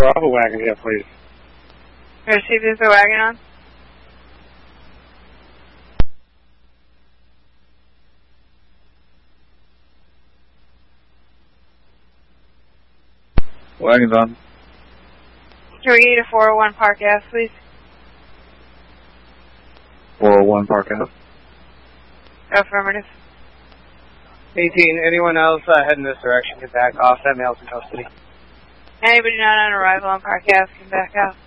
off a wagon here, please. Receive this a wagon on? Wagon's on. Can we get a 401 Park Ave, please? 401 Park Ave. Affirmative. 18, anyone else heading this direction, get back off. That male's in custody. Anybody not on arrival on Park Ave can back out.